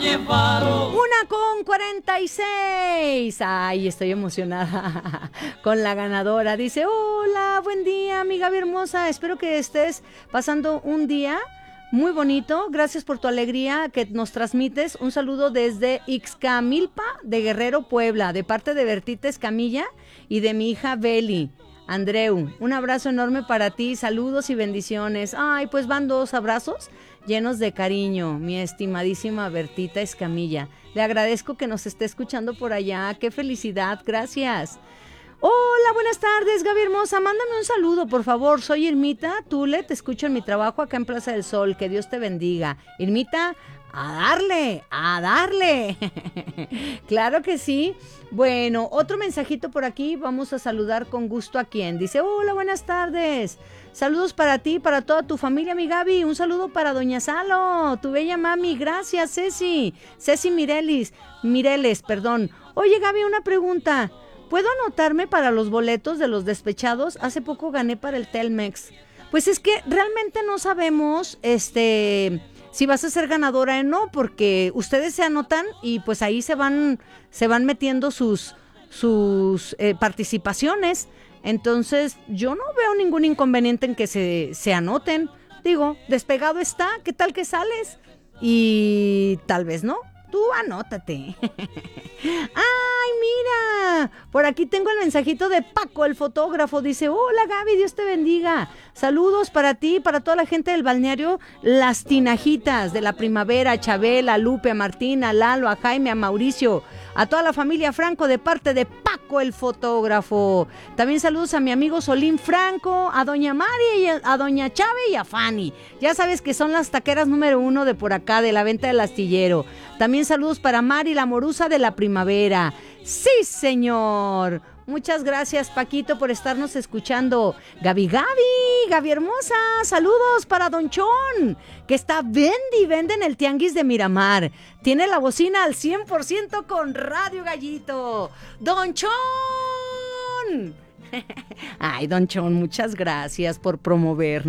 1:46. Ay, estoy emocionada con la ganadora. Dice, hola, buen día, mi Gaby hermosa. Espero que estés pasando un día muy bonito. Gracias por tu alegría que nos transmites. Un saludo desde Ixcamilpa de Guerrero, Puebla, de parte de Bertita Escamilla y de mi hija Beli. Andreu, un abrazo enorme para ti, saludos y bendiciones. Ay, pues van 2 abrazos llenos de cariño, mi estimadísima Bertita Escamilla. Le agradezco que nos esté escuchando por allá, qué felicidad, gracias. Hola, buenas tardes, Gaby hermosa, mándame un saludo, por favor. Soy Irmita Tule, te escucho en mi trabajo acá en Plaza del Sol, que Dios te bendiga. Irmita, a darle, a darle. Claro que sí. Bueno, otro mensajito por aquí, vamos a saludar con gusto a quien dice, hola, buenas tardes. Saludos para ti, para toda tu familia, mi Gaby. Un saludo para Doña Salo, tu bella mami. Gracias, Ceci Mireles, perdón. Oye, Gaby, una pregunta. ¿Puedo anotarme para los boletos de los despechados? Hace poco gané para el Telmex. Pues es que realmente no sabemos, si vas a ser ganadora o no, porque ustedes se anotan y pues ahí se van metiendo sus participaciones. Entonces, yo no veo ningún inconveniente en que se anoten. Digo, despegado está, ¿qué tal que sales? Y tal vez no. Tú anótate. ¡Ay, mira! Por aquí tengo el mensajito de Paco, el fotógrafo. Dice, hola Gaby, Dios te bendiga. Saludos para ti, para toda la gente del balneario Las Tinajitas, de la Primavera, a Chabela, a Lupe, a Martín, a Lalo, a Jaime, a Mauricio, a toda la familia Franco de parte de Paco, el fotógrafo. También saludos a mi amigo Solín Franco, a doña Mari, a doña Chave y a Fanny. Ya sabes que son las taqueras número 1 de por acá, de la venta del astillero. También saludos para Mari, la morusa de la Primavera. ¡Sí, señor! Muchas gracias, Paquito, por estarnos escuchando. Gaby hermosa, saludos para Don Chon, que está vende en el Tianguis de Miramar. Tiene la bocina al 100% con Radio Gallito. ¡Don Chon! Ay, Don Chon, muchas gracias por promovernos.